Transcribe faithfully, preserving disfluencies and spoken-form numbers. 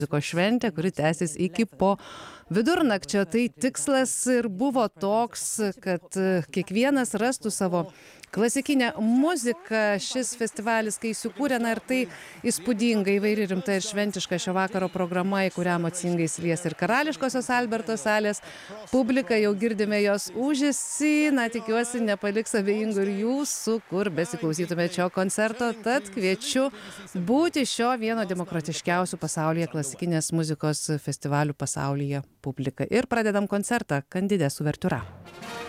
muzikos šventė, kuri tęsis iki po vidurnakčio. Tai tikslas ir buvo toks, kad kiekvienas rastų savo klasikinę muziką. Šis festivalis, kai įsikūrė, na ir tai įspūdinga, įvairi, rimta ir šventiška šio vakaro programa, į kurią emocingai įsilies ir karališkosios Alberto salės publika. Jau girdime jos ūžesį, na tikiuosi nepaliks abejingų ir jūsų, kur besiklausytumėte šio koncerto. Tad kviečiu būti šio vieno demokratiškiausių pasaulyje klasikinės muzikos festivalių pasaulyje publika. Ir pradedam koncertą Candidės uvertiūra.